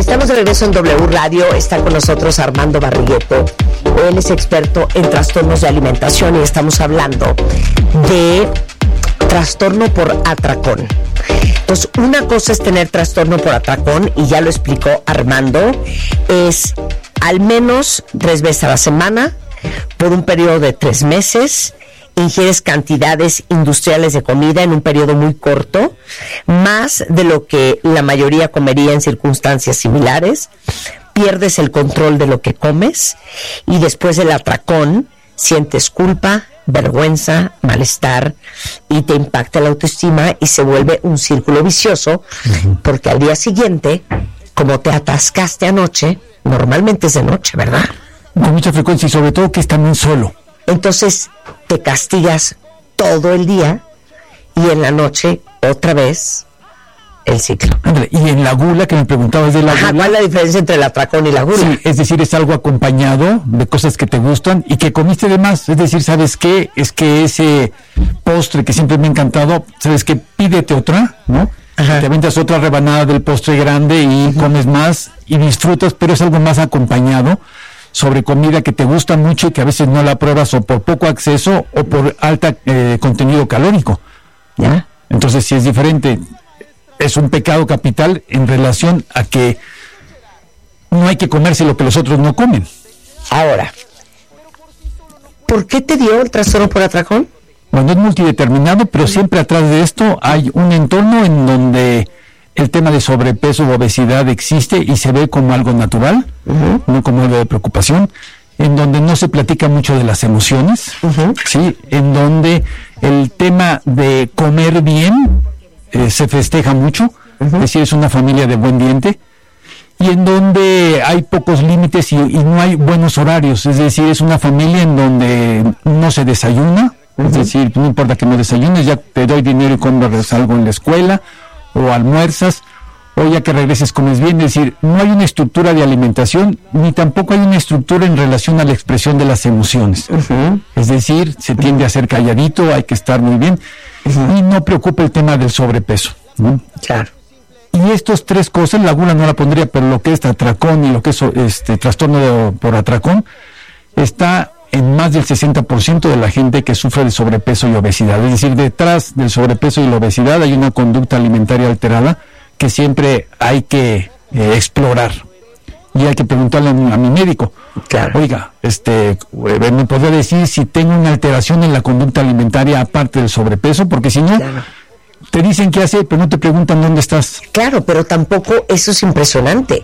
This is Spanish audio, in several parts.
Estamos de regreso en W Radio. Está con nosotros Armando Barrigueto. Él es experto en trastornos de alimentación y estamos hablando de trastorno por atracón. Entonces, una cosa es tener trastorno por atracón, y ya lo explicó Armando, es al menos 3 veces a la semana, por un periodo de 3 meses, ingieres cantidades industriales de comida en un periodo muy corto, más de lo que la mayoría comería en circunstancias similares, pierdes el control de lo que comes, y después del atracón sientes culpa, vergüenza, malestar, y te impacta la autoestima y se vuelve un círculo vicioso, porque al día siguiente, como te atascaste anoche, normalmente es de noche, ¿verdad? Con mucha frecuencia, y sobre todo que es también solo. Entonces te castigas todo el día y en la noche otra vez el ciclo. André, y en la gula, que me preguntabas de la gula. ¿Cuál es la diferencia entre el atracón y la gula? Sí, es decir, es algo acompañado de cosas que te gustan y que comiste de más. Es decir, ¿sabes qué? Es que ese postre que siempre me ha encantado, ¿sabes qué? Pídete otra, ¿no? Ajá. Te aventas otra rebanada del postre grande y comes más y disfrutas, pero es algo más acompañado sobre comida que te gusta mucho y que a veces no la pruebas o por poco acceso o por alta contenido calórico, ¿ya? Entonces sí es diferente. Es un pecado capital en relación a que no hay que comerse lo que los otros no comen. Ahora, ¿por qué te dio el trastorno por atracón? Bueno, es multideterminado, pero siempre atrás de esto hay un entorno en donde el tema de sobrepeso o obesidad existe y se ve como algo natural, no como algo de preocupación, en donde no se platica mucho de las emociones, ¿sí? En donde el tema de comer bien se festeja mucho, es decir, es una familia de buen diente, y en donde hay pocos límites y no hay buenos horarios, es decir, es una familia en donde no se desayuna, es decir, no importa que no desayunes, ya te doy dinero y compras algo en la escuela, o almuerzas, o ya que regreses comes bien. Es decir, no hay una estructura de alimentación, ni tampoco hay una estructura en relación a la expresión de las emociones. Es decir, se tiende a ser calladito, hay que estar muy bien, y no preocupa el tema del sobrepeso, ¿no? Claro. Y estas 3 cosas, la gula no la pondría, pero lo que es atracón y lo que es trastorno por atracón, está en más del 60% de la gente que sufre de sobrepeso y obesidad. Es decir, detrás del sobrepeso y la obesidad hay una conducta alimentaria alterada que siempre hay que explorar. Y hay que preguntarle a mi médico, claro. Oiga, ¿me podría decir si tengo una alteración en la conducta alimentaria aparte del sobrepeso? Porque si no, claro, te dicen qué hacer, pero no te preguntan dónde estás. Claro, pero tampoco eso es impresionante.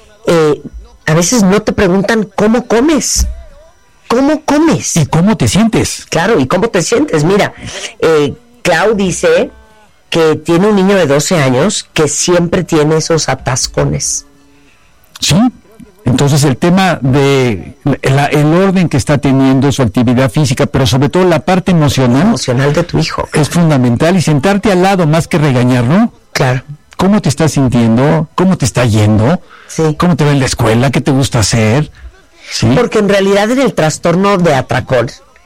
A veces no te preguntan cómo comes. ¿Cómo comes? ¿Y cómo te sientes? Claro, ¿y cómo te sientes? Mira, Clau dice que tiene un niño de 12 años que siempre tiene esos atascones. Sí, entonces el tema de el orden que está teniendo su actividad física, pero sobre todo la parte emocional de tu hijo, es fundamental, y sentarte al lado más que regañarlo. Claro. ¿Cómo te estás sintiendo? ¿Cómo te está yendo? Sí. ¿Cómo te va en la escuela? ¿Qué te gusta hacer? ¿Sí? Porque en realidad en el trastorno de atracón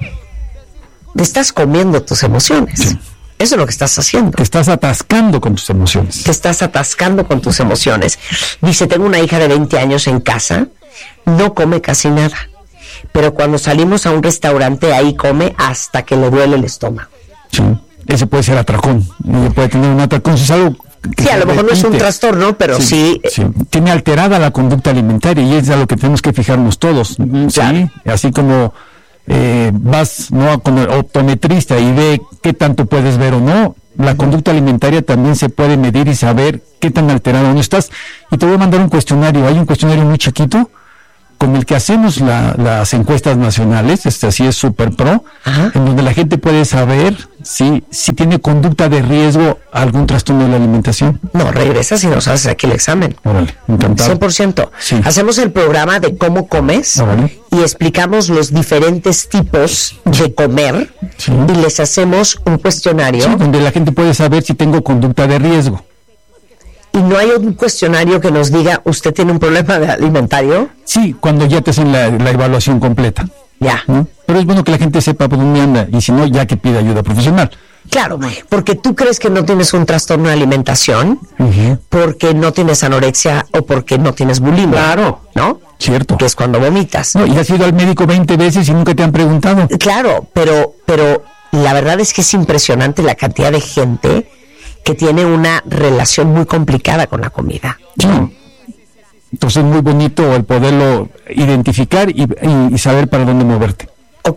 te estás comiendo tus emociones. Sí. Eso es lo que estás haciendo. Te estás atascando con tus emociones. Te estás atascando con tus emociones. Dice, tengo una hija de 20 años en casa, no come casi nada, pero cuando salimos a un restaurante ahí come hasta que le duele el estómago. Sí, ese puede ser atracón. Puede tener un atracón, es algo sí, a lo mejor no es un trastorno, pero sí. Tiene alterada la conducta alimentaria, y es a lo que tenemos que fijarnos todos. ¿Sí? Así como vas, ¿no?, con el optometrista y ve qué tanto puedes ver o no, la conducta alimentaria también se puede medir y saber qué tan alterado no estás. Y te voy a mandar un cuestionario. Hay un cuestionario muy chiquito con el que hacemos las encuestas nacionales, así es Super Pro, en donde la gente puede saber si tiene conducta de riesgo a algún trastorno de la alimentación. No, regresas y nos haces aquí el examen. Órale, encantado. 100%. Sí. Hacemos el programa de cómo comes. Órale. Y explicamos los diferentes tipos de comer, y les hacemos un cuestionario. Sí, donde la gente puede saber si tengo conducta de riesgo. ¿Y no hay un cuestionario que nos diga, usted tiene un problema alimentario? Sí, cuando ya te hacen la evaluación completa. Ya. ¿No? Pero es bueno que la gente sepa por dónde anda, y si no, ya que pida ayuda profesional. Claro, porque tú crees que no tienes un trastorno de alimentación, porque no tienes anorexia o porque no tienes bulimia. Claro. ¿No? Cierto. Que es cuando vomitas. No, y has ido al médico 20 veces y nunca te han preguntado. Claro, pero la verdad es que es impresionante la cantidad de gente que tiene una relación muy complicada con la comida. Sí. Entonces es muy bonito el poderlo identificar y saber para dónde moverte. Ok.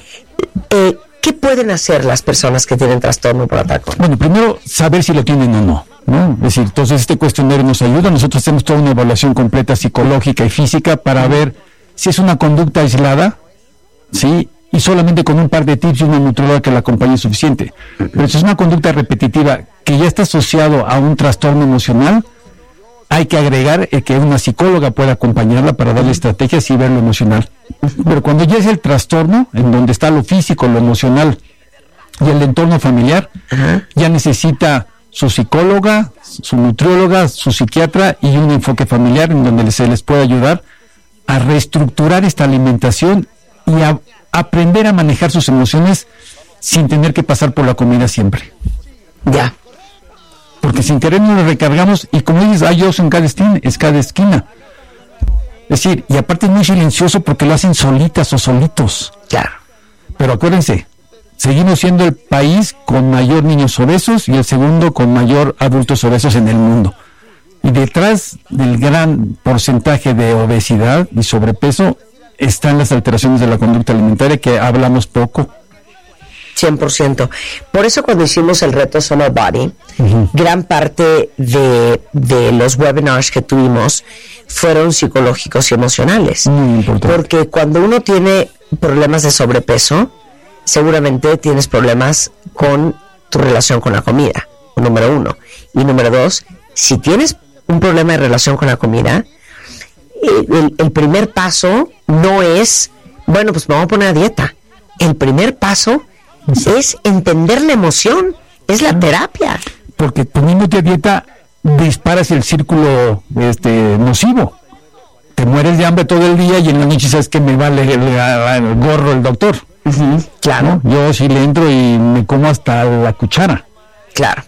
¿Qué pueden hacer las personas que tienen trastorno por atracón? Bueno, primero, saber si lo tienen o no, ¿no? Es decir, entonces este cuestionario nos ayuda. Nosotros hacemos toda una evaluación completa psicológica y física para ver si es una conducta aislada, ¿sí? Y solamente con un par de tips y una nutrióloga que la acompañe es suficiente. Pero si es una conducta repetitiva que ya está asociado a un trastorno emocional, hay que agregar que una psicóloga pueda acompañarla para darle estrategias y ver lo emocional. Pero cuando ya es el trastorno, en donde está lo físico, lo emocional y el entorno familiar, ya necesita su psicóloga, su nutrióloga, su psiquiatra y un enfoque familiar en donde se les puede ayudar a reestructurar esta alimentación y a aprender a manejar sus emociones sin tener que pasar por la comida siempre. Ya. Porque sin querer nos recargamos y como dices, hay oso en cada esquina. Es decir, y aparte es muy silencioso porque lo hacen solitas o solitos. Claro. Pero acuérdense, seguimos siendo el país con mayor niños obesos y el segundo con mayor adultos obesos en el mundo. Y detrás del gran porcentaje de obesidad y sobrepeso están las alteraciones de la conducta alimentaria que hablamos poco. 100%. Por eso cuando hicimos el reto Summer Body, gran parte de los webinars que tuvimos fueron psicológicos y emocionales. Porque cuando uno tiene problemas de sobrepeso, seguramente tienes problemas con tu relación con la comida, número uno. Y número dos, si tienes un problema de relación con la comida, el primer paso no es, bueno, pues me voy a poner a dieta. El primer paso es entender la emoción, es la terapia. Porque poniéndote a dieta disparas el círculo nocivo. Te mueres de hambre todo el día y en la noche sabes que me vale el gorro el doctor. Claro. ¿No? Yo sí le entro y me como hasta la cuchara. Claro.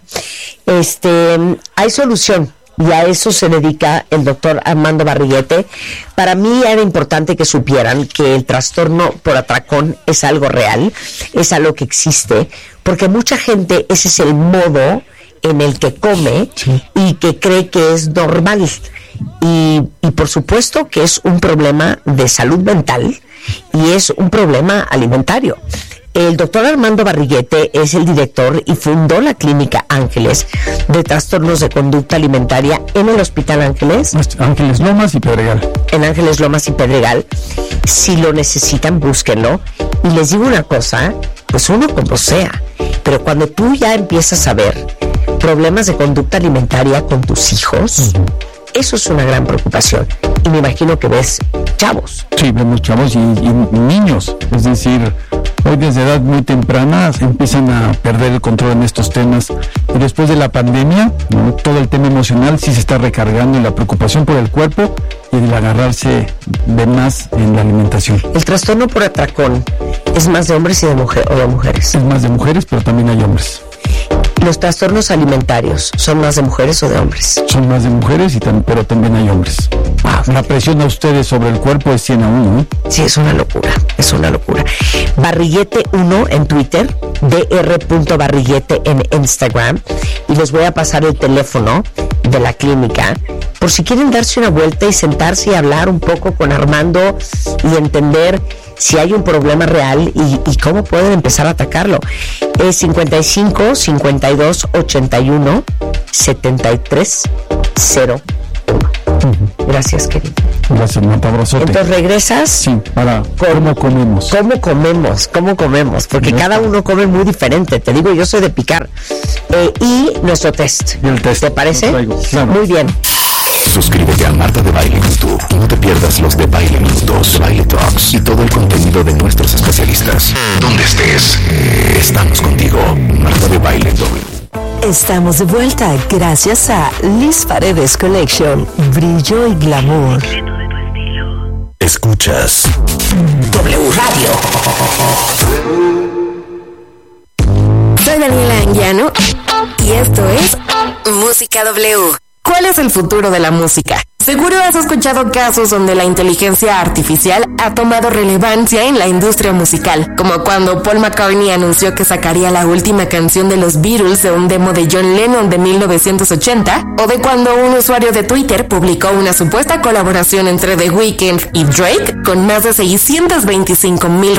Hay solución. Y a eso se dedica el doctor Armando Barriguete. Para mí era importante que supieran que el trastorno por atracón es algo real, es algo que existe, porque mucha gente ese es el modo en el que come y que cree que es normal. Y por supuesto que es un problema de salud mental y es un problema alimentario. El doctor Armando Barriguete es el director y fundó la Clínica Ángeles de Trastornos de Conducta Alimentaria en el Hospital Ángeles. Ángeles Lomas y Pedregal. En Ángeles Lomas y Pedregal. Si lo necesitan, búsquenlo. Y les digo una cosa, pues uno como sea, pero cuando tú ya empiezas a ver problemas de conducta alimentaria con tus hijos, eso es una gran preocupación. Y me imagino que ves chavos. Sí, vemos chavos y niños. Es decir, hoy desde edad muy temprana empiezan a perder el control en estos temas. Y después de la pandemia, ¿no? Todo el tema emocional sí se está recargando en la preocupación por el cuerpo y el agarrarse de más en la alimentación. El trastorno por atracón es más de hombres y de mujeres. Es más de mujeres, pero también hay hombres. ¿Los trastornos alimentarios son más de mujeres o de hombres? Son más de mujeres, pero también hay hombres. Wow. La presión a ustedes sobre el cuerpo es 100 a 1, ¿no? Sí, es una locura, es una locura. Barriguete 1 en Twitter, dr.barriguete en Instagram, y les voy a pasar el teléfono de la clínica por si quieren darse una vuelta y sentarse y hablar un poco con Armando y entender si hay un problema real y cómo pueden empezar a atacarlo. Es 55 52 81 73 01. Gracias, querido. Gracias, Marta, abrazote. Entonces regresas. Sí, para cómo comemos. ¿Cómo comemos? Porque cada uno come muy diferente. Te digo, yo soy de picar. Y nuestro test. Y el test. ¿Te parece? Claro. Muy bien. Suscríbete a Marta de Baile en YouTube y no te pierdas los de Baile Minutos, Baile Talks y todo el contenido de nuestros especialistas. Donde estés, estamos contigo. Marta de Baile W. Estamos de vuelta gracias a Liz Paredes Collection, brillo y glamour. Escuchas W Radio. Soy Daniela Anguiano y esto es Música W. ¿Cuál es el futuro de la música? Seguro has escuchado casos donde la inteligencia artificial ha tomado relevancia en la industria musical, como cuando Paul McCartney anunció que sacaría la última canción de los Beatles de un demo de John Lennon de 1980, o de cuando un usuario de Twitter publicó una supuesta colaboración entre The Weeknd y Drake con más de 625,000